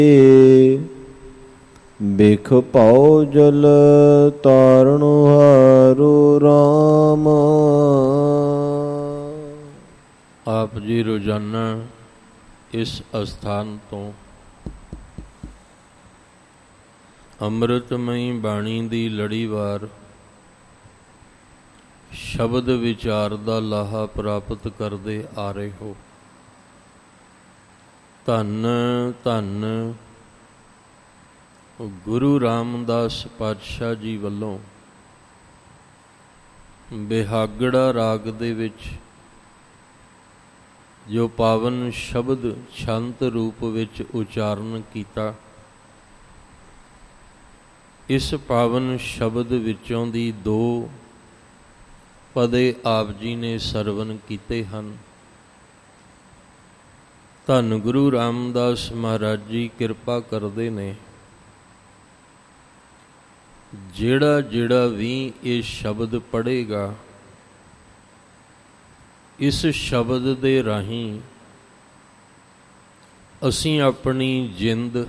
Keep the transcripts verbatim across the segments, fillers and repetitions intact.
ਬਿਖ ਭਉ ਜਲ ਤਾਰਨ ਹਾਰੂ ਰਾਮ। ਆਪ ਜੀ ਰੋਜ਼ਾਨਾ ਇਸ ਅਸਥਾਨ ਤੋਂ ਅੰਮ੍ਰਿਤਮਈ ਬਾਣੀ ਦੀ ਲੜੀਵਾਰ ਸ਼ਬਦ ਵਿਚਾਰ ਦਾ ਲਾਹਾ ਪ੍ਰਾਪਤ ਕਰਦੇ ਆ ਰਹੇ ਹੋ। ਧੰਨ ਧੰਨ ਗੁਰੂ ਰਾਮਦਾਸ ਪਾਤਸ਼ਾਹ ਜੀ ਵੱਲੋਂ ਬਿਹਾਗੜਾ ਰਾਗ ਦੇ ਵਿੱਚ ਜੋ ਪਾਵਨ ਸ਼ਬਦ ਛੰਤ ਰੂਪ ਵਿੱਚ ਉਚਾਰਨ ਕੀਤਾ, ਇਸ ਪਾਵਨ ਸ਼ਬਦ ਵਿੱਚੋਂ ਦੀ ਦੋ ਪਦੇ ਆਪ ਜੀ ਨੇ ਸਰਵਨ ਕੀਤੇ ਹਨ। ਧੰਨ ਗੁਰੂ ਰਾਮਦਾਸ ਮਹਾਰਾਜ ਜੀ ਕਿਰਪਾ ਕਰਦੇ ਨੇ, ਜਿਹੜਾ ਜਿਹੜਾ ਵੀ ਇਹ ਸ਼ਬਦ ਪੜ੍ਹੇਗਾ, ਇਸ ਸ਼ਬਦ ਦੇ ਰਾਹੀਂ ਅਸੀਂ ਆਪਣੀ ਜਿੰਦ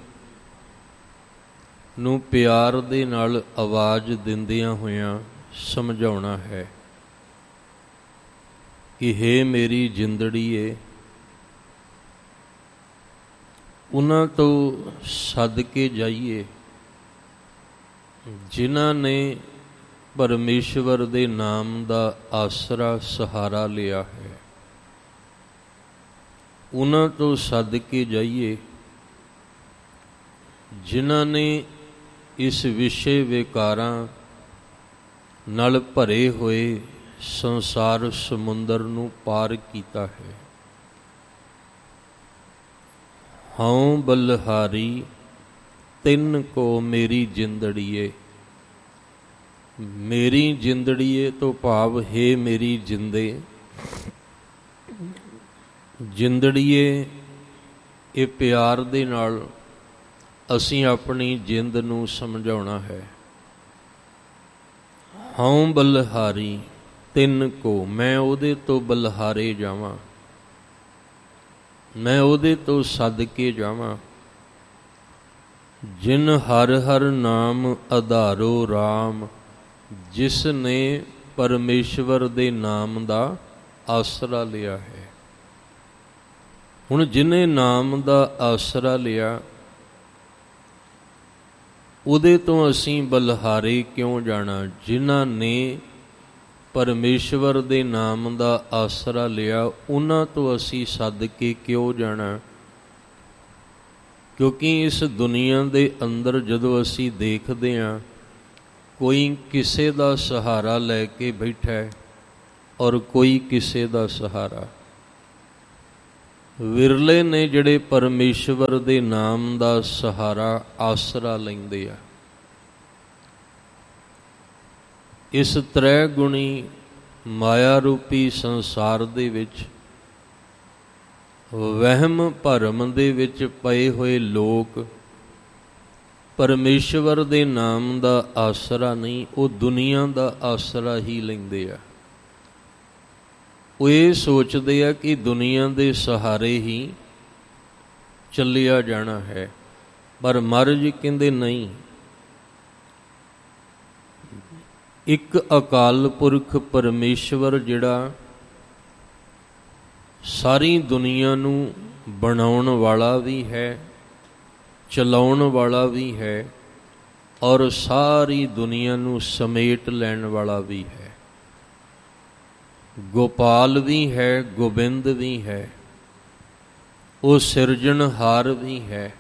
ਨੂੰ ਪਿਆਰ ਦੇ ਨਾਲ ਆਵਾਜ਼ ਦਿੰਦਿਆਂ ਹੋਇਆਂ ਸਮਝਾਉਣਾ ਹੈ ਕਿ ਹੇ ਮੇਰੀ ਜਿੰਦੜੀਏ, ਉਹਨਾਂ ਤੋਂ ਸੱਦ ਕੇ ਜਾਈਏ ਜਿਨ੍ਹਾਂ ਨੇ ਪਰਮੇਸ਼ਵਰ ਦੇ ਨਾਮ ਦਾ ਆਸਰਾ ਸਹਾਰਾ ਲਿਆ ਹੈ। ਉਹਨਾਂ ਤੋਂ ਸੱਦ ਕੇ ਜਾਈਏ ਜਿਨ੍ਹਾਂ ਨੇ ਇਸ ਵਿਸ਼ੇ ਵਿਕਾਰਾਂ ਨਾਲ ਭਰੇ ਹੋਏ ਸੰਸਾਰ ਸਮੁੰਦਰ ਨੂੰ ਪਾਰ ਕੀਤਾ ਹੈ। ਹਉ ਬਲਹਾਰੀ ਤਿੰਨ ਕੋ ਮੇਰੀ ਜਿੰਦੜੀਏ। ਮੇਰੀ ਜਿੰਦੜੀਏ ਤੋਂ ਭਾਵ ਹੈ ਮੇਰੀ ਜਿੰਦੇ। ਜਿੰਦੜੀਏ ਇਹ ਪਿਆਰ ਦੇ ਨਾਲ ਅਸੀਂ ਆਪਣੀ ਜਿੰਦ ਨੂੰ ਸਮਝਾਉਣਾ ਹੈ। ਹਉ ਬਲਹਾਰੀ ਤਿੰਨ ਕੋ, ਮੈਂ ਉਹਦੇ ਤੋਂ ਬਲਹਾਰੇ ਜਾਵਾਂ, ਮੈਂ ਉਹਦੇ ਤੋਂ ਸੱਦ ਕੇ ਜਾਵਾਂ ਜਿਨ ਹਰ ਹਰ ਨਾਮ ਆਧਾਰੋ ਰਾਮ, ਜਿਸ ਨੇ ਪਰਮੇਸ਼ਵਰ ਦੇ ਨਾਮ ਦਾ ਆਸਰਾ ਲਿਆ ਹੈ। ਹੁਣ ਜਿਹਨੇ ਨਾਮ ਦਾ ਆਸਰਾ ਲਿਆ, ਉਹਦੇ ਤੋਂ ਅਸੀਂ ਬਲਹਾਰੇ ਕਿਉਂ ਜਾਣਾ? ਜਿਨ੍ਹਾਂ ਨੇ ਪਰਮੇਸ਼ਵਰ ਦੇ ਨਾਮ ਦਾ ਆਸਰਾ ਲਿਆ, ਉਹਨਾਂ ਤੋਂ ਅਸੀਂ ਸੱਦ ਕੇ ਕਿਉਂ ਜਾਣਾ? ਕਿਉਂਕਿ ਇਸ ਦੁਨੀਆ ਦੇ ਅੰਦਰ ਜਦੋਂ ਅਸੀਂ ਦੇਖਦੇ ਹਾਂ, ਕੋਈ ਕਿਸੇ ਦਾ ਸਹਾਰਾ ਲੈ ਕੇ ਬੈਠਾ ਹੈ ਔਰ ਕੋਈ ਕਿਸੇ ਦਾ ਸਹਾਰਾ। ਵਿਰਲੇ ਨੇ ਜਿਹੜੇ ਪਰਮੇਸ਼ਵਰ ਦੇ ਨਾਮ ਦਾ ਸਹਾਰਾ ਆਸਰਾ ਲੈਂਦੇ ਆ। ਇਸ ਤ੍ਰੈ ਗੁਣੀ ਮਾਇਆ ਰੂਪੀ ਸੰਸਾਰ ਦੇ ਵਿੱਚ ਵਹਿਮ ਭਰਮ ਦੇ ਵਿੱਚ ਪਏ ਹੋਏ ਲੋਕ ਪਰਮੇਸ਼ਵਰ ਦੇ ਨਾਮ ਦਾ ਆਸਰਾ ਨਹੀਂ, ਉਹ ਦੁਨੀਆ ਦਾ ਆਸਰਾ ਹੀ ਲੈਂਦੇ ਆ। ਉਹ ਇਹ ਸੋਚਦੇ ਆ ਕਿ ਦੁਨੀਆ ਦੇ ਸਹਾਰੇ ਹੀ ਚੱਲਿਆ ਜਾਣਾ ਹੈ, ਪਰ ਮਹਾਰਾਜ ਜੀ ਕਹਿੰਦੇ ਨਹੀਂ। ਇੱਕ ਅਕਾਲ ਪੁਰਖ ਪਰਮੇਸ਼ਵਰ ਜਿਹੜਾ ਸਾਰੀ ਦੁਨੀਆ ਨੂੰ ਬਣਾਉਣ ਵਾਲਾ ਵੀ ਹੈ, ਚਲਾਉਣ ਵਾਲਾ ਵੀ ਹੈ ਔਰ ਸਾਰੀ ਦੁਨੀਆ ਨੂੰ ਸਮੇਟ ਲੈਣ ਵਾਲਾ ਵੀ ਹੈ। ਗੋਪਾਲ ਵੀ ਹੈ, ਗੋਬਿੰਦ ਵੀ ਹੈ, ਉਹ ਸਿਰਜਣਹਾਰ ਵੀ ਹੈ।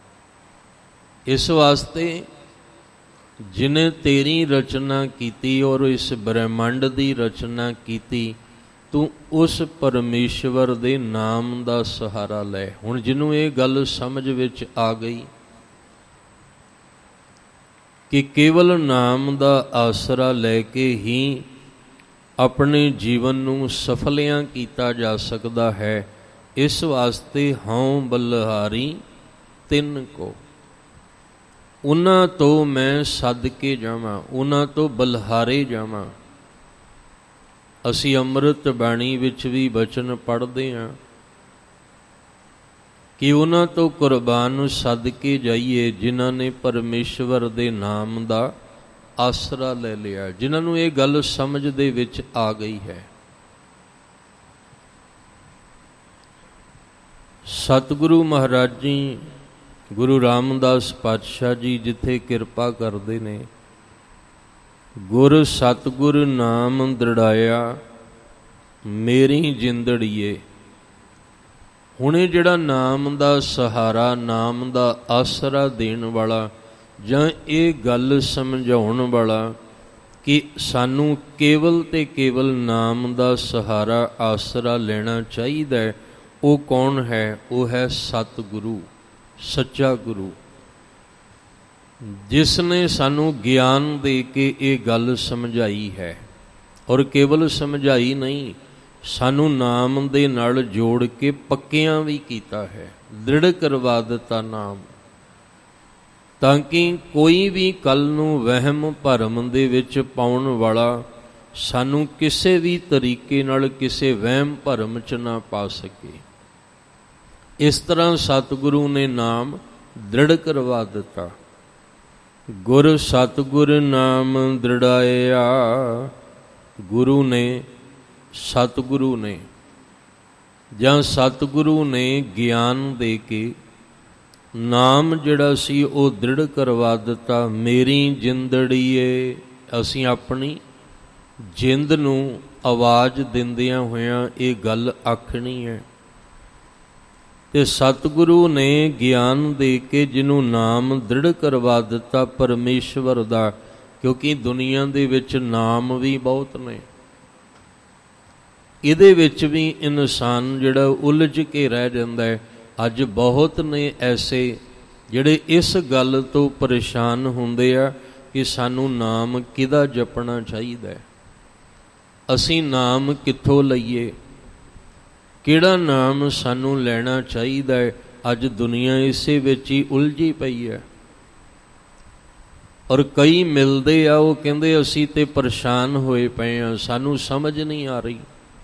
ਇਸ ਵਾਸਤੇ ਜਿਹਨੇ ਤੇਰੀ ਰਚਨਾ ਕੀਤੀ ਔਰ ਇਸ ਬ੍ਰਹਿਮੰਡ ਦੀ ਰਚਨਾ ਕੀਤੀ, ਤੂੰ ਉਸ ਪਰਮੇਸ਼ਵਰ ਦੇ ਨਾਮ ਦਾ ਸਹਾਰਾ ਲੈ। ਹੁਣ ਜਿਹਨੂੰ ਇਹ ਗੱਲ ਸਮਝ ਵਿੱਚ ਆ ਗਈ ਕਿ ਕੇਵਲ ਨਾਮ ਦਾ ਆਸਰਾ ਲੈ ਕੇ ਹੀ ਆਪਣੇ ਜੀਵਨ ਨੂੰ ਸਫਲਿਆਂ ਕੀਤਾ ਜਾ ਸਕਦਾ ਹੈ, ਇਸ ਵਾਸਤੇ ਹਉ ਬਲਹਾਰੀ ਤਿੰਨ ਕੋ, ਉਹਨਾਂ ਤੋਂ ਮੈਂ ਸੱਦ ਕੇ ਜਾਵਾਂ, ਉਹਨਾਂ ਤੋਂ ਬਲਹਾਰੇ ਜਾਵਾਂ। ਅਸੀਂ ਅੰਮ੍ਰਿਤ ਬਾਣੀ ਵਿੱਚ ਵੀ ਬਚਨ ਪੜ੍ਹਦੇ ਹਾਂ ਕਿ ਉਹਨਾਂ ਤੋਂ ਕੁਰਬਾਨ ਸੱਦ ਕੇ ਜਾਈਏ ਜਿਨ੍ਹਾਂ ਨੇ ਪਰਮੇਸ਼ਵਰ ਦੇ ਨਾਮ ਦਾ ਆਸਰਾ ਲੈ ਲਿਆ, ਜਿਨ੍ਹਾਂ ਨੂੰ ਇਹ ਗੱਲ ਸਮਝ ਦੇ ਵਿੱਚ ਆ ਗਈ ਹੈ। ਸਤਿਗੁਰੂ ਮਹਾਰਾਜ ਜੀ, ਗੁਰੂ ਰਾਮਦਾਸ ਪਾਤਸ਼ਾਹ ਜੀ ਜਿੱਥੇ ਕਿਰਪਾ ਕਰਦੇ ਨੇ, ਗੁਰ ਸਤਿਗੁਰ ਨਾਮ ਦ੍ਰਿੜਾਇਆ ਮੇਰੀ ਜਿੰਦੜੀਏ। ਹੁਣ ਇਹ ਜਿਹੜਾ ਨਾਮ ਦਾ ਸਹਾਰਾ, ਨਾਮ ਦਾ ਆਸਰਾ ਦੇਣ ਵਾਲਾ, ਜਾਂ ਇਹ ਗੱਲ ਸਮਝਾਉਣ ਵਾਲਾ ਕਿ ਸਾਨੂੰ ਕੇਵਲ ਤੇ ਕੇਵਲ ਨਾਮ ਦਾ ਸਹਾਰਾ ਆਸਰਾ ਲੈਣਾ ਚਾਹੀਦਾ ਹੈ, ਉਹ ਕੌਣ ਹੈ? ਉਹ ਹੈ ਸਤਿਗੁਰੂ, ਸੱਚਾ ਗੁਰੂ, ਜਿਸ ਨੇ ਸਾਨੂੰ ਗਿਆਨ ਦੇ ਕੇ ਇਹ ਗੱਲ ਸਮਝਾਈ ਹੈ। ਔਰ ਕੇਵਲ ਸਮਝਾਈ ਨਹੀਂ, ਸਾਨੂੰ ਨਾਮ ਦੇ ਨਾਲ ਜੋੜ ਕੇ ਪੱਕਿਆਂ ਵੀ ਕੀਤਾ ਹੈ, ਦ੍ਰਿੜ ਕਰਵਾ ਦਿੱਤਾ ਨਾਮ, ਤਾਂ ਕਿ ਕੋਈ ਵੀ ਕੱਲ ਨੂੰ ਵਹਿਮ ਭਰਮ ਦੇ ਵਿੱਚ ਪਾਉਣ ਵਾਲਾ ਸਾਨੂੰ ਕਿਸੇ ਵੀ ਤਰੀਕੇ ਨਾਲ ਕਿਸੇ ਵਹਿਮ ਭਰਮ 'ਚ ਨਾ ਪਾ ਸਕੇ। ਇਸ ਤਰ੍ਹਾਂ ਸਤਿਗੁਰੂ ਨੇ ਨਾਮ ਦ੍ਰਿੜ ਕਰਵਾ ਦਿੱਤਾ। ਗੁਰ ਸਤਿਗੁਰ ਨਾਮ ਦ੍ਰਿੜਾਇਆ, ਗੁਰੂ ਨੇ, ਸਤਿਗੁਰੂ ਨੇ, ਜਾਂ ਸਤਿਗੁਰੂ ਨੇ ਗਿਆਨ ਦੇ ਕੇ ਨਾਮ ਜਿਹੜਾ ਸੀ ਉਹ ਦ੍ਰਿੜ ਕਰਵਾ ਦਿੱਤਾ। ਮੇਰੀ ਜਿੰਦੜੀਏ, ਅਸੀਂ ਆਪਣੀ ਜਿੰਦ ਨੂੰ ਆਵਾਜ਼ ਦਿੰਦਿਆਂ ਹੋਇਆਂ ਇਹ ਗੱਲ ਆਖਣੀ ਹੈ। ਤੇ ਸਤਿਗੁਰੂ ਨੇ ਗਿਆਨ ਦੇ ਕੇ ਜਿਹਨੂੰ ਨਾਮ ਦ੍ਰਿੜ ਕਰਵਾ ਦਿੱਤਾ ਪਰਮੇਸ਼ਵਰ ਦਾ, ਕਿਉਂਕਿ ਦੁਨੀਆ ਦੇ ਵਿੱਚ ਨਾਮ ਵੀ ਬਹੁਤ ਨੇ, ਇਹਦੇ ਵਿੱਚ ਵੀ ਇਨਸਾਨ ਜਿਹੜਾ ਉਲਝ ਕੇ ਰਹਿ ਜਾਂਦਾ ਹੈ। ਅੱਜ ਬਹੁਤ ਨੇ ਐਸੇ ਜਿਹੜੇ ਇਸ ਗੱਲ ਤੋਂ ਪਰੇਸ਼ਾਨ ਹੁੰਦੇ ਆ ਕਿ ਸਾਨੂੰ ਨਾਮ ਕਿਹਦਾ ਜਪਣਾ ਚਾਹੀਦਾ ਹੈ, ਅਸੀਂ ਨਾਮ ਕਿੱਥੋਂ ਲਈਏ, ਕਿਹੜਾ ਨਾਮ ਸਾਨੂੰ ਲੈਣਾ ਚਾਹੀਦਾ ਹੈ। ਅੱਜ ਦੁਨੀਆ ਇਸੇ ਵਿੱਚ ਹੀ ਉਲਝੀ ਪਈ ਹੈ। ਔਰ ਕਈ ਮਿਲਦੇ ਆ, ਉਹ ਕਹਿੰਦੇ ਅਸੀਂ ਤੇ ਪਰੇਸ਼ਾਨ ਹੋਏ ਪਏ ਹਾਂ, ਸਾਨੂੰ ਸਮਝ ਨਹੀਂ ਆ ਰਹੀ।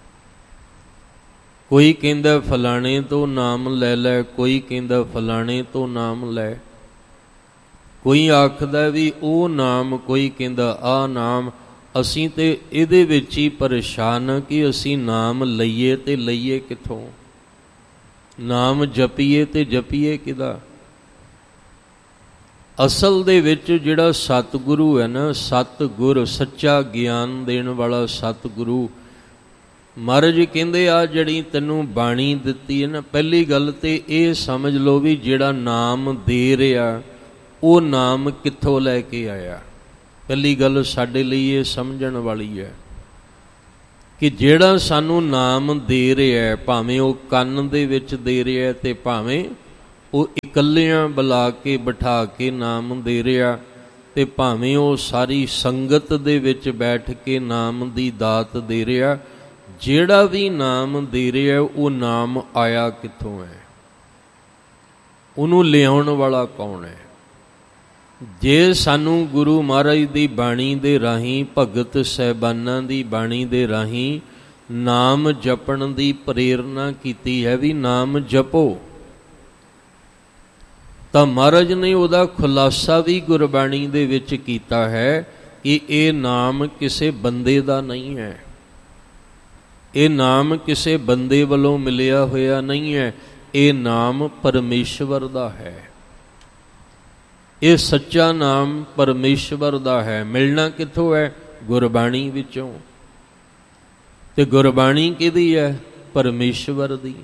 ਕੋਈ ਕਹਿੰਦਾ ਫਲਾਣੇ ਤੋਂ ਨਾਮ ਲੈ ਲੈ, ਕੋਈ ਕਹਿੰਦਾ ਫਲਾਣੇ ਤੋਂ ਨਾਮ ਲੈ, ਕੋਈ ਆਖਦਾ ਵੀ ਉਹ ਨਾਮ, ਕੋਈ ਕਹਿੰਦਾ ਆਹ ਨਾਮ। ਅਸੀਂ ਤੇ ਇਹਦੇ ਵਿੱਚ ਹੀ ਪਰੇਸ਼ਾਨ ਹਾਂ ਕਿ ਅਸੀਂ ਨਾਮ ਲਈਏ ਤੇ ਲਈਏ ਕਿੱਥੋਂ, ਨਾਮ ਜਪੀਏ ਤੇ ਜਪੀਏ ਕਿਹਦਾ। ਅਸਲ ਦੇ ਵਿੱਚ ਜਿਹੜਾ ਸਤਿਗੁਰੂ ਹੈ ਨਾ, ਸਤਿਗੁਰ, ਸੱਚਾ ਗਿਆਨ ਦੇਣ ਵਾਲਾ ਸਤਿਗੁਰੂ, ਮਹਾਰਾਜ ਕਹਿੰਦੇ ਆ ਜਿਹੜੀ ਤੈਨੂੰ ਬਾਣੀ ਦਿੱਤੀ ਹੈ ਨਾ, ਪਹਿਲੀ ਗੱਲ ਤੇ ਇਹ ਸਮਝ ਲਓ ਵੀ ਜਿਹੜਾ ਨਾਮ ਦੇ ਰਿਹਾ ਉਹ ਨਾਮ ਕਿੱਥੋਂ ਲੈ ਕੇ ਆਇਆ। ਪਹਿਲੀ ਗੱਲ ਸਾਡੇ ਲਈ ਇਹ ਸਮਝਣ ਵਾਲੀ ਹੈ ਕਿ ਜਿਹੜਾ ਸਾਨੂੰ ਨਾਮ ਦੇ ਰਿਹਾ, ਭਾਵੇਂ ਉਹ ਕੰਨ ਦੇ ਵਿੱਚ ਦੇ ਰਿਹਾ ਤੇ ਭਾਵੇਂ ਉਹ ਇਕੱਲਿਆਂ ਬੁਲਾ ਕੇ ਬਿਠਾ ਕੇ ਨਾਮ ਦੇ ਰਿਹਾ, ਤੇ ਭਾਵੇਂ ਉਹ ਸਾਰੀ ਸੰਗਤ ਦੇ ਵਿੱਚ ਬੈਠ ਕੇ ਨਾਮ ਦੀ ਦਾਤ ਦੇ ਰਿਹਾ, ਜਿਹੜਾ ਵੀ ਨਾਮ ਦੇ ਰਿਹਾ ਉਹ ਨਾਮ ਆਇਆ ਕਿੱਥੋਂ ਹੈ, ਉਹਨੂੰ ਲਿਆਉਣ ਵਾਲਾ ਕੌਣ ਹੈ। ਜੇ ਸਾਨੂੰ ਗੁਰੂ ਮਹਾਰਾਜ ਦੀ ਬਾਣੀ ਦੇ ਰਾਹੀਂ, ਭਗਤ ਸਾਹਿਬਾਨਾਂ ਦੀ ਬਾਣੀ ਦੇ ਰਾਹੀਂ ਨਾਮ ਜਪਣ ਦੀ ਪ੍ਰੇਰਨਾ ਕੀਤੀ ਹੈ ਵੀ ਨਾਮ ਜਪੋ, ਤਾਂ ਮਹਾਰਾਜ ਨੇ ਉਹਦਾ ਖੁਲਾਸਾ ਵੀ ਗੁਰਬਾਣੀ ਦੇ ਵਿੱਚ ਕੀਤਾ ਹੈ ਕਿ ਇਹ ਨਾਮ ਕਿਸੇ ਬੰਦੇ ਦਾ ਨਹੀਂ ਹੈ, ਇਹ ਨਾਮ ਕਿਸੇ ਬੰਦੇ ਵੱਲੋਂ ਮਿਲਿਆ ਹੋਇਆ ਨਹੀਂ ਹੈ, ਇਹ ਨਾਮ ਪਰਮੇਸ਼ਵਰ ਦਾ ਹੈ। ਇਹ ਸੱਚਾ ਨਾਮ ਪਰਮੇਸ਼ਵਰ ਦਾ ਹੈ। ਮਿਲਣਾ ਕਿੱਥੋਂ ਹੈ? ਗੁਰਬਾਣੀ ਵਿੱਚੋਂ। ਤੇ ਗੁਰਬਾਣੀ ਕਿਹਦੀ ਹੈ? ਪਰਮੇਸ਼ਵਰ ਦੀ।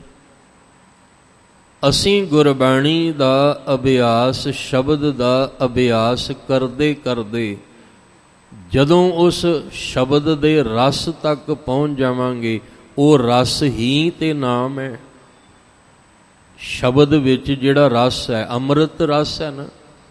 ਅਸੀਂ ਗੁਰਬਾਣੀ ਦਾ ਅਭਿਆਸ, ਸ਼ਬਦ ਦਾ ਅਭਿਆਸ ਕਰਦੇ ਕਰਦੇ ਜਦੋਂ ਉਸ ਸ਼ਬਦ ਦੇ ਰਸ ਤੱਕ ਪਹੁੰਚ ਜਾਵਾਂਗੇ, ਉਹ ਰਸ ਹੀ ਤੇ ਨਾਮ ਹੈ। ਸ਼ਬਦ ਵਿੱਚ ਜਿਹੜਾ ਰਸ ਹੈ, ਅੰਮ੍ਰਿਤ ਰਸ ਹੈ ਨਾ,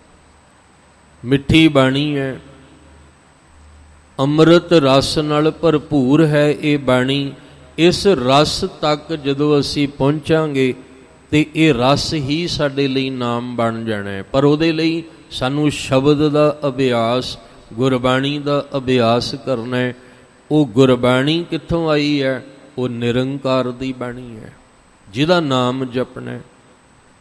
ਮਿੱਠੀ ਬਾਣੀ ਹੈ, ਅੰਮ੍ਰਿਤ ਰਸ ਨਾਲ ਭਰਪੂਰ ਹੈ ਇਹ ਬਾਣੀ। ਇਸ ਰਸ ਤੱਕ ਜਦੋਂ ਅਸੀਂ ਪਹੁੰਚਾਂਗੇ ਤੇ ਇਹ ਰਸ ਹੀ ਸਾਡੇ ਲਈ ਨਾਮ ਬਣ ਜਾਣਾ ਹੈ। ਪਰ ਉਹਦੇ ਲਈ ਸਾਨੂੰ ਸ਼ਬਦ ਦਾ ਅਭਿਆਸ, ਗੁਰਬਾਣੀ ਦਾ ਅਭਿਆਸ ਕਰਨਾ ਹੈ। ਉਹ ਗੁਰਬਾਣੀ ਕਿੱਥੋਂ ਆਈ ਹੈ? ਉਹ ਨਿਰੰਕਾਰ ਦੀ ਬਾਣੀ ਹੈ, ਜਿਹਦਾ ਨਾਮ ਜਪਣਾ ਹੈ।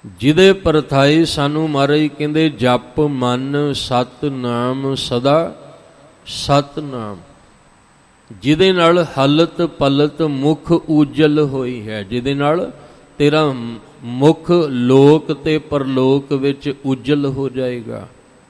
ਜਿਹਦੇ ਪਰਥਾਏ ਸਾਨੂੰ ਮਹਾਰਾਜ ਕਹਿੰਦੇ ਜਪ ਮਨ ਸਤਿਨਾਮ ਸਦਾ ਸਤਿਨਾਮ, ਜਿਹਦੇ ਨਾਲ ਹਲਤ ਪਲਤ ਮੁਖ ਉਜਲ ਹੋਈ ਹੈ, ਜਿਹਦੇ ਨਾਲ ਤੇਰਾ ਮੁਖ ਲੋਕ ਤੇ ਪਰਲੋਕ ਵਿੱਚ ਉਜਲ ਹੋ ਜਾਏਗਾ।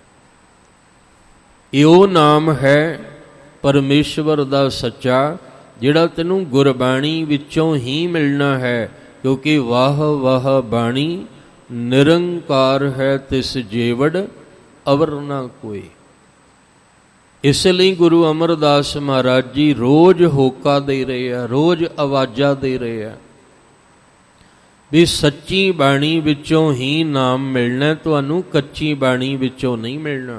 ਇਹ ਉਹ ਨਾਮ ਹੈ ਪਰਮੇਸ਼ਵਰ ਦਾ ਸੱਚਾ, ਜਿਹੜਾ ਤੈਨੂੰ ਗੁਰਬਾਣੀ ਵਿੱਚੋਂ ਹੀ ਮਿਲਣਾ ਹੈ, ਕਿਉਂਕਿ ਵਾਹ ਵਾਹ ਬਾਣੀ ਨਿਰੰਕਾਰ ਹੈ ਤਿਸ ਜੀਵੜ ਅਵਰ ਨਾ ਕੋਈ। ਇਸ ਲਈ ਗੁਰੂ ਅਮਰਦਾਸ ਮਹਾਰਾਜ ਜੀ ਰੋਜ਼ ਹੋਕਾ ਦੇ ਰਹੇ ਆ, ਰੋਜ਼ ਆਵਾਜ਼ਾਂ ਦੇ ਰਹੇ ਆ ਵੀ ਸੱਚੀ ਬਾਣੀ ਵਿੱਚੋਂ ਹੀ ਨਾਮ ਮਿਲਣਾ, ਤੁਹਾਨੂੰ ਕੱਚੀ ਬਾਣੀ ਵਿੱਚੋਂ ਨਹੀਂ ਮਿਲਣਾ।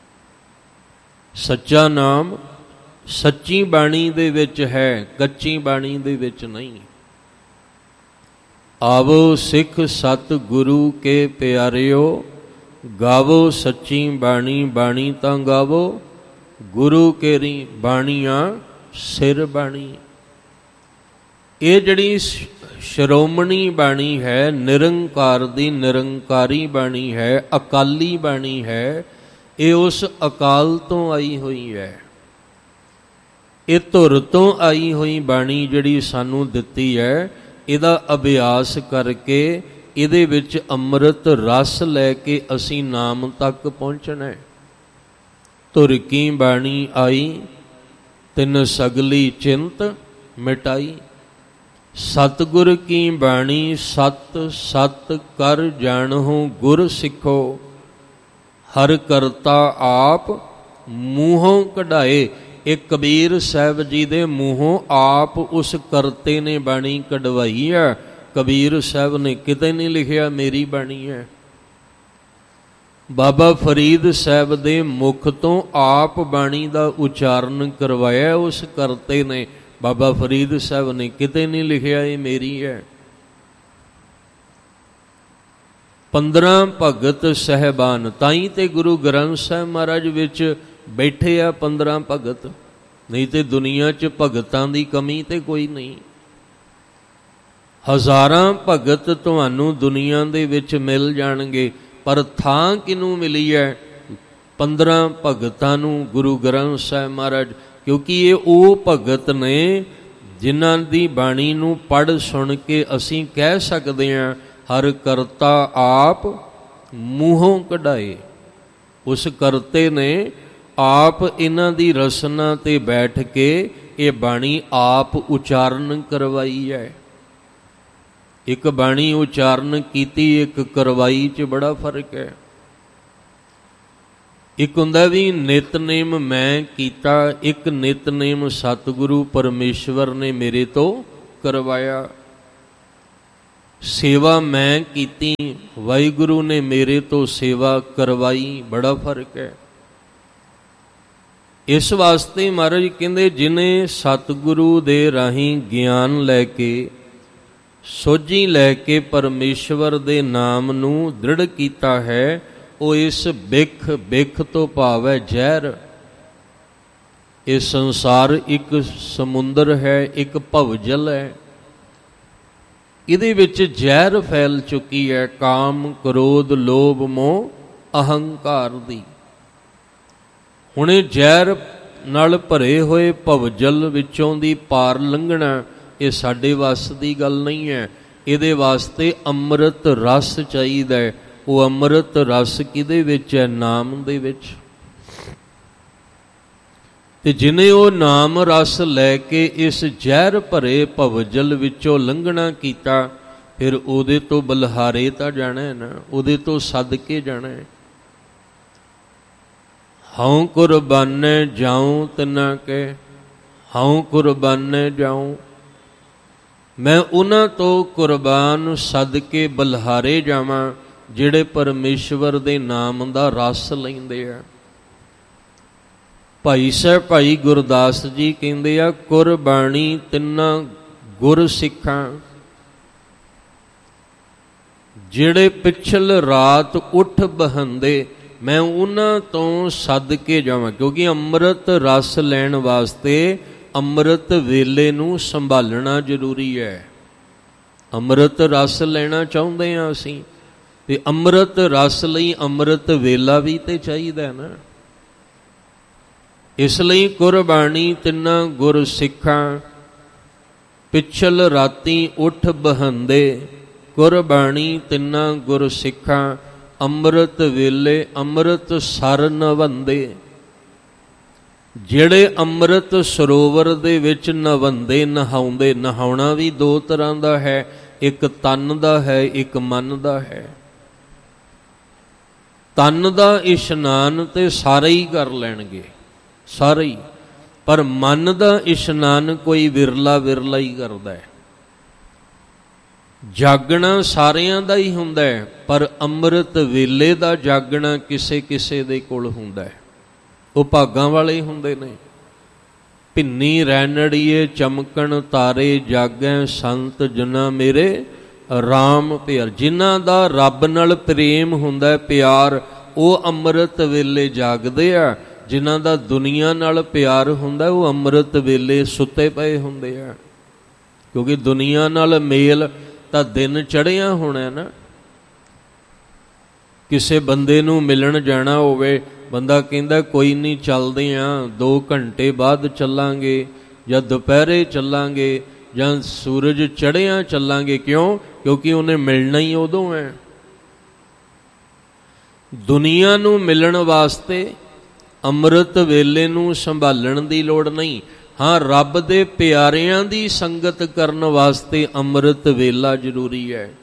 ਸੱਚਾ ਨਾਮ ਸੱਚੀ ਬਾਣੀ ਦੇ ਵਿੱਚ ਹੈ, ਕੱਚੀ ਬਾਣੀ ਦੇ ਵਿੱਚ ਨਹੀਂ। ਆਵੋ ਸਿੱਖ ਸਤ ਗੁਰੂ ਕੇ ਪਿਆਰਿਓ, ਗਾਵੋ ਸੱਚੀ ਬਾਣੀ, ਬਾਣੀ ਤਾਂ ਗਾਵੋ ਗੁਰੂ ਕੇਰੀ ਬਾਣੀਆਂ ਸਿਰ ਬਾਣੀ। ਇਹ ਜਿਹੜੀ ਸ਼੍ਰੋਮਣੀ ਬਾਣੀ ਹੈ, ਨਿਰੰਕਾਰ ਦੀ ਨਿਰੰਕਾਰੀ ਬਾਣੀ ਹੈ, ਅਕਾਲੀ ਬਾਣੀ ਹੈ, ਇਹ ਉਸ ਅਕਾਲ ਤੋਂ ਆਈ ਹੋਈ ਹੈ। ਇਹ ਧੁਰ ਤੋਂ ਆਈ ਹੋਈ ਬਾਣੀ ਜਿਹੜੀ ਸਾਨੂੰ ਦਿੱਤੀ ਹੈ, ਇਹਦਾ ਅਭਿਆਸ ਕਰਕੇ ਇਹਦੇ ਵਿੱਚ ਅੰਮ੍ਰਿਤ ਰਸ ਲੈ ਕੇ ਅਸੀਂ ਨਾਮ ਤੱਕ ਪਹੁੰਚਣਾ ਹੈ। ਧੁਰ ਕੀ ਬਾਣੀ ਆਈ ਤਿਨ ਸਗਲੀ ਚਿੰਤ ਮਿਟਾਈ, ਸਤਿਗੁਰ ਕੀ ਬਾਣੀ ਸਤ ਸਤ ਕਰ ਜਾਣਹੁ ਗੁਰ ਸਿੱਖੋ, ਹਰ ਕਰਤਾ ਆਪ ਮੂੰਹੋਂ ਕਢਾਏ। ਇਹ ਕਬੀਰ ਸਾਹਿਬ ਜੀ ਦੇ ਮੂੰਹੋਂ ਆਪ ਉਸ ਕਰਤੇ ਨੇ ਬਾਣੀ ਕਢਵਾਈ ਹੈ। ਕਬੀਰ ਸਾਹਿਬ ਨੇ ਕਿਤੇ ਨਹੀਂ ਲਿਖਿਆ ਮੇਰੀ ਬਾਣੀ ਹੈ। ਬਾਬਾ ਫਰੀਦ ਸਾਹਿਬ ਦੇ ਮੁਖ ਤੋਂ ਆਪ ਬਾਣੀ ਦਾ ਉਚਾਰਨ ਕਰਵਾਇਆ ਉਸ ਕਰਤੇ ਨੇ। ਬਾਬਾ ਫਰੀਦ ਸਾਹਿਬ ਨੇ ਕਿਤੇ ਨਹੀਂ ਲਿਖਿਆ ਇਹ ਮੇਰੀ ਹੈ। ਪੰਦਰਾਂ ਭਗਤ ਸਹਿਬਾਨ, ਤਾਈ ਤੇ ਗੁਰੂ ਗ੍ਰੰਥ ਸਾਹਿਬ ਮਹਾਰਾਜ ਵਿੱਚ ਬੈਠੇ ਆ ਪੰਦਰਾਂ ਭਗਤ, ਨਹੀਂ ਤੇ ਦੁਨੀਆ 'ਚ ਭਗਤਾਂ ਦੀ ਕਮੀ ਤੇ ਕੋਈ ਨਹੀਂ। ਹਜ਼ਾਰਾਂ ਭਗਤ ਤੁਹਾਨੂੰ ਦੁਨੀਆ ਦੇ ਵਿੱਚ ਮਿਲ ਜਾਣਗੇ, ਪਰ ਥਾਂ ਕਿਹਨੂੰ ਮਿਲੀ ਹੈ? ਪੰਦਰਾਂ ਭਗਤਾਂ ਨੂੰ ਗੁਰੂ ਗ੍ਰੰਥ ਸਾਹਿਬ ਮਹਾਰਾਜ, ਕਿਉਂਕਿ ਇਹ ਉਹ ਭਗਤ ਨੇ ਜਿਨ੍ਹਾਂ ਦੀ ਬਾਣੀ ਨੂੰ ਪੜ੍ਹ ਸੁਣ ਕੇ ਅਸੀਂ ਕਹਿ ਸਕਦੇ ਹਾਂ ਹਰ ਕਰਤਾ ਆਪ ਮੂੰਹੋਂ ਕਢਾਏ। ਉਸ ਕਰਤੇ ਨੇ ਆਪ ਇਹਨਾਂ ਦੀ ਰਸਨਾ ਤੇ ਬੈਠ ਕੇ ਇਹ ਬਾਣੀ ਆਪ ਉਚਾਰਨ ਕਰਵਾਈ ਹੈ। ਇੱਕ ਬਾਣੀ ਉਚਾਰਨ ਕੀਤੀ, ਇੱਕ ਕਰਵਾਈ 'ਚ ਬੜਾ ਫਰਕ ਹੈ। ਇੱਕ ਹੁੰਦਾ ਵੀ ਨਿਤਨੇਮ ਮੈਂ ਕੀਤਾ, ਇੱਕ ਨਿਤਨੇਮ ਸਤਿਗੁਰੂ ਪਰਮੇਸ਼ਵਰ ਨੇ ਮੇਰੇ ਤੋਂ ਕਰਵਾਇਆ। ਸੇਵਾ ਮੈਂ ਕੀਤੀ, ਵਾਹਿਗੁਰੂ ਨੇ ਮੇਰੇ ਤੋਂ ਸੇਵਾ ਕਰਵਾਈ, ਬੜਾ ਫਰਕ ਹੈ। ਇਸ ਵਾਸਤੇ ਮਹਾਰਾਜ ਕਹਿੰਦੇ ਜਿਨੇ ਸਤਿਗੁਰੂ ਦੇ ਰਾਹੀਂ ਗਿਆਨ ਲੈ ਕੇ, ਸੋਝੀ ਲੈ ਕੇ ਪਰਮੇਸ਼ਵਰ ਦੇ ਨਾਮ ਨੂੰ ਦ੍ਰਿੜ ਕੀਤਾ ਹੈ, ਉਹ ਇਸ ਬਿਖ ਬਿਖ ਤੋਂ ਭਾਵ ਹੈ ਜ਼ਹਿਰ। ਇਹ ਸੰਸਾਰ ਇੱਕ ਸਮੁੰਦਰ ਹੈ, ਇੱਕ ਭਵਜਲ ਹੈ, ਇਹਦੇ ਵਿੱਚ ਜ਼ਹਿਰ ਫੈਲ ਚੁੱਕੀ ਹੈ, ਕਾਮ ਕ੍ਰੋਧ ਲੋਭ ਮੋਹ ਅਹੰਕਾਰ ਦੀ। ਹੁਣ ਇਹ ਜ਼ਹਿਰ ਨਾਲ ਭਰੇ ਹੋਏ ਭਵਜਲ ਵਿੱਚੋਂ ਦੀ ਪਾਰ ਲੰਘਣਾ ਇਹ ਸਾਡੇ ਵੱਸ ਦੀ ਗੱਲ ਨਹੀਂ ਹੈ। ਇਹਦੇ ਵਾਸਤੇ ਅੰਮ੍ਰਿਤ ਰਸ ਚਾਹੀਦਾ ਹੈ। ਉਹ ਅੰਮ੍ਰਿਤ ਰਸ ਕਿਹਦੇ ਵਿੱਚ ਹੈ? ਨਾਮ ਦੇ ਵਿੱਚ। ਤੇ ਜਿਹਨੇ ਉਹ ਨਾਮ ਰਸ ਲੈ ਕੇ ਇਸ ਜ਼ਹਿਰ ਭਰੇ ਭਵਜਲ ਵਿੱਚੋਂ ਲੰਘਣਾ ਕੀਤਾ, ਫਿਰ ਉਹਦੇ ਤੋਂ ਬਲਿਹਾਰੇ ਤਾਂ ਜਾਣਾ ਹੈ ਨਾ, ਉਹਦੇ ਤੋਂ ਸਦਕੇ ਜਾਣਾ ਹੈ। ਹਉ ਕੁਰਬਾਨੇ ਜਾਉ ਤਿਨਾ ਕੇ, ਹਉ ਕੁਰਬਾਨੇ ਜਾਉ, ਮੈਂ ਉਹਨਾਂ ਤੋਂ ਕੁਰਬਾਨ ਸਦਕੇ ਬਲਿਹਾਰੇ ਜਾਵਾਂ ਜਿਹੜੇ ਪਰਮੇਸ਼ਵਰ ਦੇ ਨਾਮ ਦਾ ਰਸ ਲੈਂਦੇ ਆ। ਭਾਈ ਸਾਹਿਬ ਭਾਈ ਗੁਰਦਾਸ ਜੀ ਕਹਿੰਦੇ ਆ, ਕੁਰਬਾਨੀ ਤਿੰਨਾਂ ਗੁਰ ਸਿੱਖਾਂ, ਜਿਹੜੇ ਪਿਛਲ ਰਾਤ ਉੱਠ ਬਹੰਦੇ, ਮੈਂ ਉਹਨਾਂ ਤੋਂ ਸਦਕੇ ਜਾਵਾਂ। ਕਿਉਂਕਿ ਅੰਮ੍ਰਿਤ ਰਸ ਲੈਣ ਵਾਸਤੇ ਅੰਮ੍ਰਿਤ ਵੇਲੇ ਨੂੰ ਸੰਭਾਲਣਾ ਜ਼ਰੂਰੀ ਹੈ। ਅੰਮ੍ਰਿਤ ਰਸ ਲੈਣਾ ਚਾਹੁੰਦੇ ਹਾਂ ਅਸੀਂ, ਤੇ ਅੰਮ੍ਰਿਤ ਰਸ ਲਈ ਅੰਮ੍ਰਿਤ ਵੇਲਾ ਵੀ ਤੇ ਚਾਹੀਦਾ ਨਾ। ਇਸ ਲਈ ਕੁਰਬਾਨੀ ਤਿੰਨਾਂ ਗੁਰ ਸਿੱਖਾਂ, ਪਿਛਲ ਰਾਤੀ ਉੱਠ ਬਹੰਦੇ। ਕੁਰਬਾਨੀ ਤਿੰਨਾਂ ਗੁਰ ਸਿੱਖਾਂ, ਅੰਮ੍ਰਿਤ ਵੇਲੇ ਅੰਮ੍ਰਿਤ ਸਰ ਨਵੰਦੇ। ਜਿਹੜੇ ਅੰਮ੍ਰਿਤ ਸਰੋਵਰ ਦੇ ਵਿੱਚ ਨਵੰਦੇ, ਨਹਾਉਂਦੇ। ਨਹਾਉਣਾ ਵੀ ਦੋ ਤਰ੍ਹਾਂ ਦਾ ਹੈ, ਇੱਕ ਤਨ ਦਾ ਹੈ, ਇੱਕ ਮਨ ਦਾ ਹੈ। ਤਨ ਦਾ ਇਸ਼ਨਾਨ ਤੇ ਸਾਰੇ ਹੀ ਕਰ ਲੈਣਗੇ, ਸਾਰੇ ਹੀ, ਪਰ ਮਨ ਦਾ ਇਸ਼ਨਾਨ ਕੋਈ ਵਿਰਲਾ ਵਿਰਲਾ ਹੀ ਕਰਦਾ ਹੈ। ਜਾਗਣਾ ਸਾਰਿਆਂ ਦਾ ਹੀ ਹੁੰਦਾ ਹੈ, ਪਰ ਅੰਮ੍ਰਿਤ ਵੇਲੇ ਦਾ ਜਾਗਣਾ ਕਿਸੇ ਕਿਸੇ ਦੇ ਕੋਲ ਹੁੰਦਾ ਹੈ, ਉਹ ਭਾਗਾਂ ਵਾਲੇ ਹੀ ਹੁੰਦੇ ਨੇ। ਭਿੰਨੀ ਰੈਣੜੀਏ ਚਮਕਣ ਤਾਰੇ, ਜਾਗੈ ਸੰਤ ਜਨਾ ਮੇਰੇ ਰਾਮ ਪਿਆਰ। ਜਿਨ੍ਹਾਂ ਦਾ ਰੱਬ ਨਾਲ ਪ੍ਰੇਮ ਹੁੰਦਾ, ਪਿਆਰ, ਉਹ ਅੰਮ੍ਰਿਤ ਵੇਲੇ ਜਾਗਦੇ ਆ। ਜਿਨ੍ਹਾਂ ਦਾ ਦੁਨੀਆ ਨਾਲ ਪਿਆਰ ਹੁੰਦਾ, ਉਹ ਅੰਮ੍ਰਿਤ ਵੇਲੇ ਸੁੱਤੇ ਪਏ ਹੁੰਦੇ ਆ। ਕਿਉਂਕਿ ਦੁਨੀਆ ਨਾਲ ਮੇਲ ਤਾਂ ਦਿਨ ਚੜ੍ਹਿਆ ਹੋਣਾ ਨਾ। ਕਿਸੇ ਬੰਦੇ ਨੂੰ ਮਿਲਣ ਜਾਣਾ ਹੋਵੇ, ਬੰਦਾ ਕਹਿੰਦਾ ਕੋਈ ਨਹੀਂ ਚੱਲਦੇ ਹਾਂ, ਦੋ ਘੰਟੇ ਬਾਅਦ ਚੱਲਾਂਗੇ, ਜਾਂ ਦੁਪਹਿਰੇ ਚੱਲਾਂਗੇ, ਜਾਂ ਸੂਰਜ ਚੜ੍ਹਿਆ ਚੱਲਾਂਗੇ। ਕਿਉਂ? ਕਿਉਂਕਿ ਉਹਨੇ ਮਿਲਣਾ ਹੀ ਉਦੋਂ ਹੈ। ਦੁਨੀਆ ਨੂੰ ਮਿਲਣ ਵਾਸਤੇ ਅੰਮ੍ਰਿਤ ਵੇਲੇ ਨੂੰ ਸੰਭਾਲਣ ਦੀ ਲੋੜ ਨਹੀਂ। ਹਾਂ, ਰੱਬ ਦੇ ਪਿਆਰਿਆਂ ਦੀ ਸੰਗਤ ਕਰਨ ਵਾਸਤੇ ਅੰਮ੍ਰਿਤ ਵੇਲਾ ਜ਼ਰੂਰੀ ਹੈ।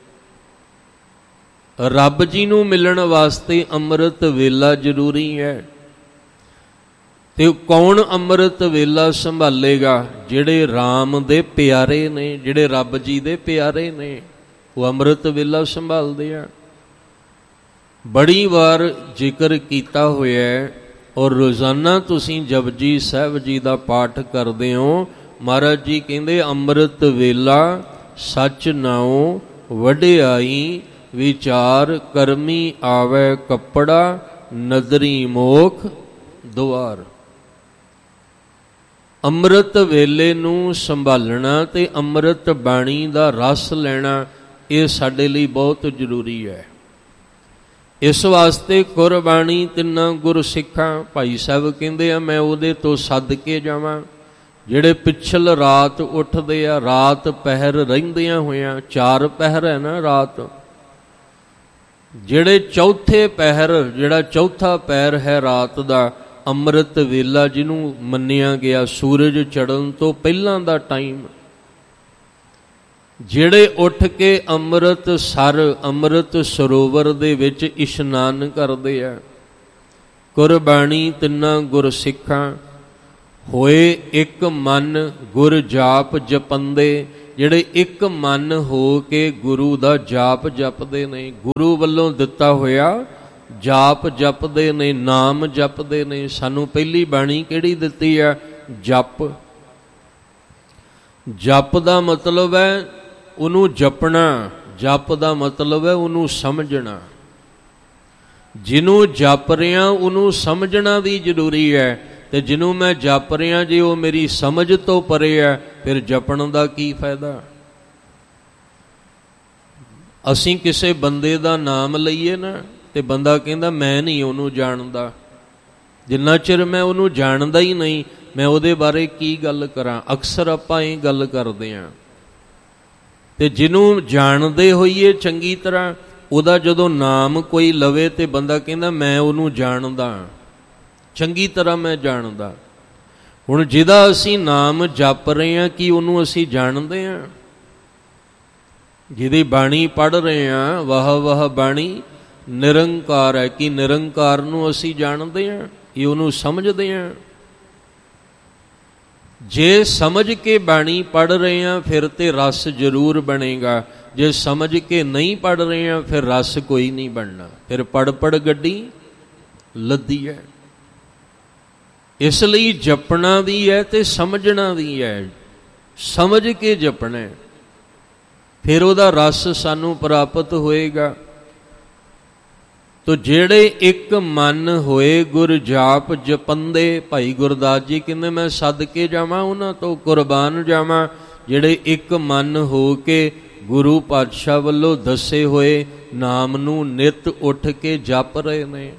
ਰੱਬ ਜੀ ਨੂੰ ਮਿਲਣ ਵਾਸਤੇ ਅੰਮ੍ਰਿਤ ਵੇਲਾ ਜ਼ਰੂਰੀ ਹੈ। ਤੇ ਕੌਣ ਅੰਮ੍ਰਿਤ ਵੇਲਾ ਸੰਭਾਲੇਗਾ? ਜਿਹੜੇ ਰਾਮ ਦੇ ਪਿਆਰੇ ਨੇ, ਜਿਹੜੇ ਰੱਬ ਜੀ ਦੇ ਪਿਆਰੇ ਨੇ, ਉਹ ਅੰਮ੍ਰਿਤ ਵੇਲਾ ਸੰਭਾਲਦੇ ਆ। ਬੜੀ ਵਾਰ ਜ਼ਿਕਰ ਕੀਤਾ ਹੋਇਆ, ਔਰ ਰੋਜ਼ਾਨਾ ਤੁਸੀਂ ਜਪਜੀ ਸਾਹਿਬ ਜੀ ਦਾ ਪਾਠ ਕਰਦੇ ਹੋ। ਮਹਾਰਾਜ ਜੀ ਕਹਿੰਦੇ ਅੰਮ੍ਰਿਤ ਵੇਲਾ ਸੱਚ ਨਾਉ ਵਡਿਆਈ, ਵਿਚਾਰ ਕਰਮੀ ਆਵੇ ਕੱਪੜਾ, ਨਦਰੀ ਮੋਖ ਦੁਆਰ। ਅੰਮ੍ਰਿਤ ਵੇਲੇ ਨੂੰ ਸੰਭਾਲਣਾ ਤੇ ਅੰਮ੍ਰਿਤ ਬਾਣੀ ਦਾ ਰਸ ਲੈਣਾ, ਇਹ ਸਾਡੇ ਲਈ ਬਹੁਤ ਜ਼ਰੂਰੀ ਹੈ। ਇਸ ਵਾਸਤੇ ਕੁਰਬਾਨੀ ਤਿੰਨਾਂ ਗੁਰ ਸਿੱਖਾਂ, ਭਾਈ ਸਾਹਿਬ ਕਹਿੰਦੇ ਆ ਮੈਂ ਉਹਦੇ ਤੋਂ ਸੱਦ ਕੇ ਜਾਵਾਂ ਜਿਹੜੇ ਪਿਛਲ ਰਾਤ ਉੱਠਦੇ ਆ, ਰਾਤ ਪਹਿਰ ਰਹਿੰਦਿਆਂ ਹੋਇਆਂ, ਚਾਰ ਪਹਿਰ ਹੈ ਨਾ ਰਾਤ, ਜਿਹੜੇ ਚੌਥੇ ਪਹਿਰ, ਜਿਹੜਾ ਚੌਥਾ ਪਹਿਰ ਹੈ ਰਾਤ ਦਾ, ਅੰਮ੍ਰਿਤ ਵੇਲਾ ਜਿਹਨੂੰ ਮੰਨਿਆ ਗਿਆ, ਸੂਰਜ ਚੜ੍ਹਨ ਤੋਂ ਪਹਿਲਾਂ ਦਾ ਟਾਈਮ, ਜਿਹੜੇ ਉੱਠ ਕੇ ਅੰਮ੍ਰਿਤ ਸਰ, ਅੰਮ੍ਰਿਤ ਸਰੋਵਰ ਦੇ ਵਿੱਚ ਇਸ਼ਨਾਨ ਕਰਦੇ ਆ। ਕੁਰਬਾਨੀ ਤਿੰਨਾਂ ਗੁਰ ਸਿੱਖਾਂ, ਹੋਏ ਇੱਕ ਮਨ ਗੁਰ ਜਾਪ ਜਪੰਦੇ। ਜਿਹੜੇ ਇੱਕ ਮਨ ਹੋ ਕੇ ਗੁਰੂ ਦਾ ਜਾਪ ਜਪਦੇ ਨੇ, ਗੁਰੂ ਵੱਲੋਂ ਦਿੱਤਾ ਹੋਇਆ ਜਾਪ ਜਪਦੇ ਨੇ, ਨਾਮ ਜਪਦੇ ਨੇ। ਸਾਨੂੰ ਪਹਿਲੀ ਬਾਣੀ ਕਿਹੜੀ ਦਿੱਤੀ ਆ? ਜਪ। ਜਪ ਦਾ ਮਤਲਬ ਹੈ ਉਹਨੂੰ ਜਪਣਾ, ਜਪ ਦਾ ਮਤਲਬ ਹੈ ਉਹਨੂੰ ਸਮਝਣਾ। ਜਿਹਨੂੰ ਜਪ ਰਿਹਾ ਉਹਨੂੰ ਸਮਝਣਾ ਵੀ ਜ਼ਰੂਰੀ ਹੈ। ਤੇ ਜਿਹਨੂੰ ਮੈਂ ਜਪ ਰਿਹਾ ਜੇ ਉਹ ਮੇਰੀ ਸਮਝ ਤੋਂ ਪਰੇ ਹੈ, ਫਿਰ ਜਪਣ ਦਾ ਕੀ ਫਾਇਦਾ? ਅਸੀਂ ਕਿਸੇ ਬੰਦੇ ਦਾ ਨਾਮ ਲਈਏ ਨਾ, ਤੇ ਬੰਦਾ ਕਹਿੰਦਾ ਮੈਂ ਨਹੀਂ ਉਹਨੂੰ ਜਾਣਦਾ। ਜਿੰਨਾ ਚਿਰ ਮੈਂ ਉਹਨੂੰ ਜਾਣਦਾ ਹੀ ਨਹੀਂ, ਮੈਂ ਉਹਦੇ ਬਾਰੇ ਕੀ ਗੱਲ ਕਰਾਂ? ਅਕਸਰ ਆਪਾਂ ਇਹ ਗੱਲ ਕਰਦੇ ਹਾਂ। ਤੇ ਜਿਹਨੂੰ ਜਾਣਦੇ ਹੋਈਏ ਚੰਗੀ ਤਰ੍ਹਾਂ, ਉਹਦਾ ਜਦੋਂ ਨਾਮ ਕੋਈ ਲਵੇ ਤੇ ਬੰਦਾ ਕਹਿੰਦਾ ਮੈਂ ਉਹਨੂੰ ਜਾਣਦਾ, ਚੰਗੀ ਤਰ੍ਹਾਂ ਮੈਂ ਜਾਣਦਾ। ਹੁਣ ਜਿਹਦਾ ਅਸੀਂ ਨਾਮ ਜਪ ਰਹੇ ਹਾਂ, ਕੀ ਉਹਨੂੰ ਅਸੀਂ ਜਾਣਦੇ ਹਾਂ? ਜਿਹਦੀ ਬਾਣੀ ਪੜ੍ਹ ਰਹੇ ਹਾਂ, ਵਾਹ ਵਾਹ ਬਾਣੀ ਨਿਰੰਕਾਰ ਹੈ, ਕਿ ਨਿਰੰਕਾਰ ਨੂੰ ਅਸੀਂ ਜਾਣਦੇ ਹਾਂ? ਇਹ ਉਹਨੂੰ ਸਮਝਦੇ ਹਾਂ? ਜੇ ਸਮਝ ਕੇ ਬਾਣੀ ਪੜ੍ਹ ਰਹੇ ਹਾਂ ਫਿਰ ਤੇ ਰਸ ਜ਼ਰੂਰ ਬਣੇਗਾ। ਜੇ ਸਮਝ ਕੇ ਨਹੀਂ ਪੜ੍ਹ ਰਹੇ ਹਾਂ ਫਿਰ ਰਸ ਕੋਈ ਨਹੀਂ ਬਣਨਾ, ਫਿਰ ਪੜ੍ਹ ਪੜ੍ਹ ਗੱਡੀ ਲੱਦੀ ਹੈ। ਇਸ ਲਈ ਜਪਣਾ ਵੀ ਹੈ ਤੇ ਸਮਝਣਾ ਵੀ ਹੈ। ਸਮਝ ਕੇ ਜਪਣਾ, ਫਿਰ ਉਹਦਾ ਰਸ ਸਾਨੂੰ ਪ੍ਰਾਪਤ ਹੋਏਗਾ। ਤੋ ਜਿਹੜੇ ਇੱਕ ਮਨ ਹੋਏ ਗੁਰ ਜਾਪ ਜਪੰਦੇ, ਭਾਈ ਗੁਰਦਾਸ ਜੀ ਕਹਿੰਦੇ ਮੈਂ ਸੱਦ ਕੇ ਜਾਵਾਂ ਉਹਨਾਂ ਤੋਂ, ਕੁਰਬਾਨ ਜਾਵਾਂ ਜਿਹੜੇ ਇੱਕ ਮਨ ਹੋ ਕੇ ਗੁਰੂ ਪਾਤਸ਼ਾਹ ਵੱਲੋਂ ਦੱਸੇ ਹੋਏ ਨਾਮ ਨੂੰ ਨਿਤ ਉੱਠ ਕੇ ਜਪ ਰਹੇ ਨੇ।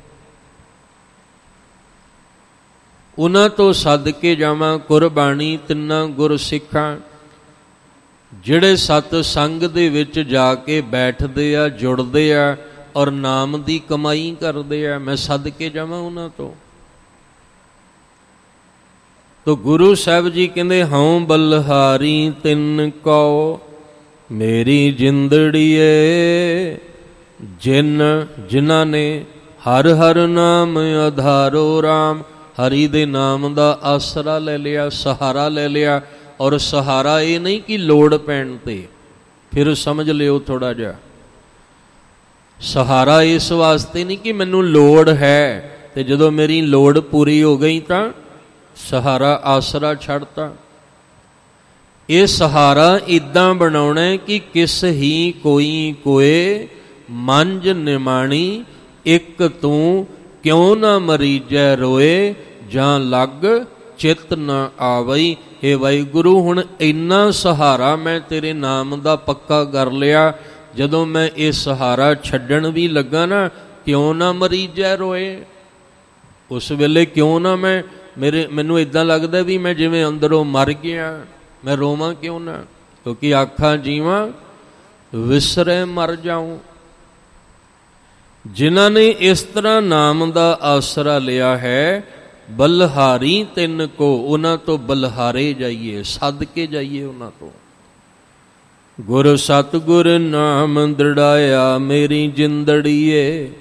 ਉਹਨਾਂ ਤੋਂ ਸੱਦ ਕੇ ਜਾਵਾਂ ਕੁਰਬਾਨੀ ਤਿੰਨਾਂ ਗੁਰ ਸਿੱਖਾਂ, ਜਿਹੜੇ ਸਤ ਸੰਗ ਦੇ ਵਿੱਚ ਜਾ ਕੇ ਬੈਠਦੇ ਆ, ਜੁੜਦੇ ਆ ਔਰ ਨਾਮ ਦੀ ਕਮਾਈ ਕਰਦੇ ਆ। ਮੈਂ ਸੱਦ ਕੇ ਜਾਵਾਂ ਉਹਨਾਂ ਤੋਂ। ਤੋ ਗੁਰੂ ਸਾਹਿਬ ਜੀ ਕਹਿੰਦੇ ਹਉ ਬਲਹਾਰੀ ਤਿੰਨ ਕਉ ਮੇਰੀ ਜਿੰਦੜੀਏ, ਜਿਨ ਜਿਨ੍ਹਾਂ ਨੇ ਹਰ ਹਰ ਨਾਮ ਆਧਾਰੋ ਰਾਮ, ਹਰੀ ਦੇ ਨਾਮ ਦਾ ਆਸਰਾ ਲੈ ਲਿਆ, ਸਹਾਰਾ ਲੈ ਲਿਆ। ਔਰ ਸਹਾਰਾ ਇਹ ਨਹੀਂ ਕਿ ਲੋੜ ਪੈਣ ਤੇ, ਫਿਰ ਸਮਝ ਲਿਓ ਥੋੜਾ ਜਿਹਾ, ਸਹਾਰਾ ਇਸ ਵਾਸਤੇ ਨਹੀਂ ਕਿ ਮੈਨੂੰ ਲੋੜ ਹੈ ਤੇ ਜਦੋਂ ਮੇਰੀ ਲੋੜ ਪੂਰੀ ਹੋ ਗਈ ਤਾਂ ਸਹਾਰਾ ਆਸਰਾ ਛੱਡਤਾ। ਇਹ ਸਹਾਰਾ ਇੱਦਾਂ ਬਣਾਉਣਾ ਕਿ ਕਿਸ ਹੀ ਕੋਈ ਕੋਏ ਮੰਝ ਨਿਮਾਣੀ, ਇੱਕ ਤੂੰ ਕਿਉਂ ਨਾ ਮਰੀਜੈ ਰੋਏ, ਜਾਂ ਲੱਗ ਚਿੱਤ ਨਾ ਆਵਈ। ਹੇ ਵਾਹਿਗੁਰੂ, ਹੁਣ ਇੰਨਾ ਸਹਾਰਾ ਮੈਂ ਤੇਰੇ ਨਾਮ ਦਾ ਪੱਕਾ ਕਰ ਲਿਆ, ਜਦੋਂ ਮੈਂ ਇਹ ਸਹਾਰਾ ਛੱਡਣ ਵੀ ਲੱਗਾ ਨਾ, ਕਿਉਂ ਨਾ ਮਰੀਜੈ ਰੋਏ। ਉਸ ਵੇਲੇ ਕਿਉਂ ਨਾ ਮੈਂ ਮੇਰੇ ਮੈਨੂੰ ਇੱਦਾਂ ਲੱਗਦਾ ਵੀ ਮੈਂ ਜਿਵੇਂ ਅੰਦਰੋਂ ਮਰ ਗਿਆ, ਮੈਂ ਰੋਵਾਂ ਕਿਉਂ ਨਾ, ਕਿਉਂਕਿ ਆਖਾਂ ਜੀਵਾਂ ਵਿਸਰੇ ਮਰ ਜਾਊਂ। ਜਿਨ੍ਹਾਂ ਨੇ ਇਸ ਤਰ੍ਹਾਂ ਨਾਮ ਦਾ ਆਸਰਾ ਲਿਆ ਹੈ, ਬਲਹਾਰੀ ਤਿੰਨ ਕੋ, ਉਹਨਾਂ ਤੋਂ ਬਲਹਾਰੇ ਜਾਈਏ, ਸੱਦ ਕੇ ਜਾਈਏ ਉਹਨਾਂ ਤੋਂ। ਗੁਰ ਸਤਿਗੁਰ ਨਾਮ ਦ੍ਰਿੜਾਇਆ ਮੇਰੀ ਜਿੰਦੜੀਏ।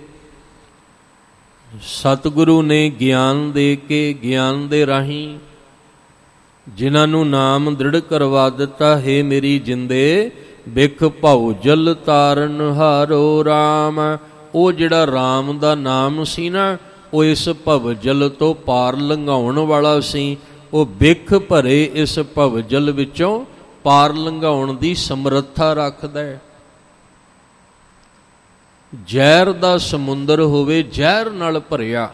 ਸਤਿਗੁਰੂ ਨੇ ਗਿਆਨ ਦੇ ਕੇ, ਗਿਆਨ ਦੇ ਰਾਹੀਂ ਜਿਨ੍ਹਾਂ ਨੂੰ ਨਾਮ ਦ੍ਰਿੜ ਕਰਵਾ ਦਿੱਤਾ, ਹੈ ਮੇਰੀ ਜਿੰਦੇ ਬਿਖ ਭਉ ਜਲ ਤਾਰਨ ਹਾਰੋ ਰਾਮ। ਉਹ ਜਿਹੜਾ ਰਾਮ ਦਾ ਨਾਮ ਸੀ ਨਾ, ਉਹ ਇਸ ਭਵ ਜਲ ਤੋਂ ਪਾਰ ਲੰਘਾਉਣ ਵਾਲਾ ਸੀ। ਉਹ ਬਿਖ ਭਰੇ ਇਸ ਭਵ ਜਲ ਵਿੱਚੋਂ ਪਾਰ ਲੰਘਾਉਣ ਦੀ ਸਮਰੱਥਾ ਰੱਖਦਾ ਹੈ। ਜ਼ਹਿਰ ਦਾ ਸਮੁੰਦਰ ਹੋਵੇ, ਜ਼ਹਿਰ ਨਾਲ ਭਰਿਆ,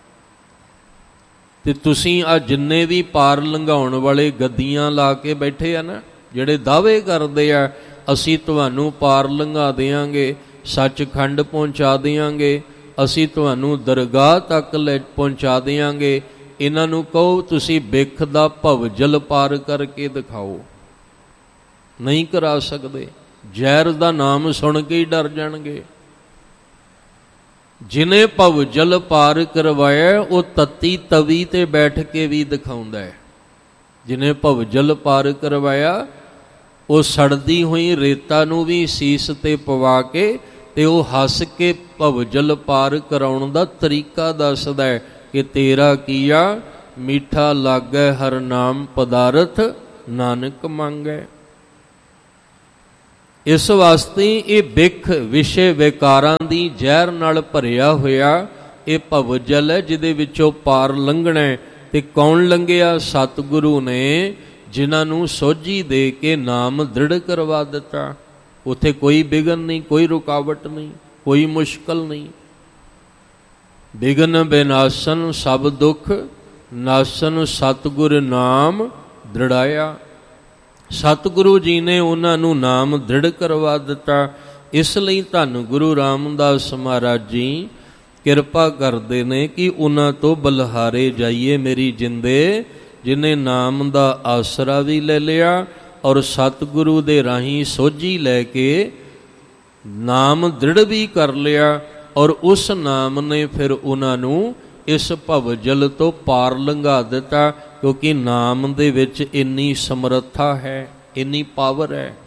ਤੇ ਤੁਸੀਂ ਆ ਜਿੰਨੇ ਵੀ ਪਾਰ ਲੰਘਾਉਣ ਵਾਲੇ ਗੱਦੀਆਂ ਲਾ ਕੇ ਬੈਠੇ ਆ ਨਾ, ਜਿਹੜੇ ਦਾਅਵੇ ਕਰਦੇ ਆ ਅਸੀਂ ਤੁਹਾਨੂੰ ਪਾਰ ਲੰਘਾ ਦਿਆਂਗੇ, ਸੱਚਖੰਡ ਪਹੁੰਚਾ ਦਿਆਂਗੇ, ਅਸੀਂ ਤੁਹਾਨੂੰ ਦਰਗਾਹ ਤੱਕ ਲੈ ਪਹੁੰਚਾ ਦਿਆਂਗੇ, ਇਹਨਾਂ ਨੂੰ ਕਹੋ ਤੁਸੀਂ ਬਿਖ ਦਾ ਭਵ ਜਲ ਪਾਰ ਕਰਕੇ ਦਿਖਾਓ। ਨਹੀਂ ਕਰਾ ਸਕਦੇ, ਜ਼ਹਿਰ ਦਾ ਨਾਮ ਸੁਣ ਕੇ ਹੀ ਡਰ ਜਾਣਗੇ। ਜਿਨੇ ਭਵ ਜਲ ਪਾਰ ਕਰਵਾਇਆ, ਉਹ ਤਤੀ ਤਵੀ ਤੇ ਬੈਠ ਕੇ ਵੀ ਦਿਖਾਉਂਦਾ ਹੈ। ਜਿਨੇ ਭਵ ਜਲ ਪਾਰ ਕਰਵਾਇਆ, ਉਹ ਸੜਦੀ ਹੋਈ ਰੇਤਾ ਨੂੰ ਵੀ ਸੀਸ ਤੇ ਪਵਾ ਕੇ ਤੇ ਉਹ ਹੱਸ ਕੇ ਭਵ ਜਲ ਪਾਰ ਕਰਾਉਣ ਦਾ ਤਰੀਕਾ ਦੱਸਦਾ ਹੈ ਕਿ ਤੇਰਾ ਕੀਆ ਮੀਠਾ ਲਾਗੈ ਹਰ ਨਾਮ ਪਦਾਰਥ ਨਾਨਕ ਮੰਗੈ। ਇਸ ਵਾਸਤੇ ਇਹ ਬਿਖ ਵਿਸ਼ੇ ਵਿਕਾਰਾਂ ਦੀ ਜ਼ਹਿਰ ਨਾਲ ਭਰਿਆ ਹੋਇਆ ਇਹ ਭਵ ਜਲ ਹੈ, ਜਿਹਦੇ ਵਿੱਚੋਂ ਪਾਰ ਲੰਘਣਾ। ਤੇ ਕੌਣ ਲੰਘਿਆ? ਸਤਿਗੁਰੂ ਨੇ, ਜਿਨ੍ਹਾਂ ਨੂੰ ਸੋਝੀ ਦੇ ਕੇ ਨਾਮ ਦ੍ਰਿੜ ਕਰਵਾ ਦਿੱਤਾ। ਉੱਥੇ ਕੋਈ ਵਿਘਨ ਨਹੀਂ, ਕੋਈ ਰੁਕਾਵਟ ਨਹੀਂ, ਕੋਈ ਮੁਸ਼ਕਲ ਨਹੀਂ। ਵਿਘਨ ਬਿਨਾਸਨ ਸਭ ਦੁੱਖ ਨਾਸਨ, ਸਤਿਗੁਰ ਨਾਮ ਦ੍ਰਿੜਾਇਆ। ਸਤਿਗੁਰੂ ਜੀ ਨੇ ਉਹਨਾਂ ਨੂੰ ਨਾਮ ਦ੍ਰਿੜ ਕਰਵਾ ਦਿੱਤਾ। ਇਸ ਲਈ ਧੰਨ ਗੁਰੂ ਰਾਮਦਾਸ ਮਹਾਰਾਜ ਜੀ ਕਿਰਪਾ ਕਰਦੇ ਨੇ ਕਿ ਉਹਨਾਂ ਤੋਂ ਬਲਹਾਰੇ ਜਾਈਏ ਮੇਰੀ ਜਿੰਦੇ, ਜਿਹਨੇ ਨਾਮ ਦਾ ਆਸਰਾ ਵੀ ਲੈ ਲਿਆ ਔਰ ਸਤਿਗੁਰੂ ਦੇ ਰਾਹੀਂ ਸੋਝੀ ਲੈ ਕੇ ਨਾਮ ਦ੍ਰਿੜ ਵੀ ਕਰ ਲਿਆ, ਔਰ ਉਸ ਨਾਮ ਨੇ ਫਿਰ ਉਹਨਾਂ ਨੂੰ ਇਸ ਭਵ ਜਲ ਤੋਂ ਪਾਰ ਲੰਘਾ ਦਿੱਤਾ, ਕਿਉਂਕਿ ਨਾਮ ਦੇ ਵਿੱਚ ਇੰਨੀ ਸਮਰੱਥਾ ਹੈ, ਇੰਨੀ ਪਾਵਰ ਹੈ।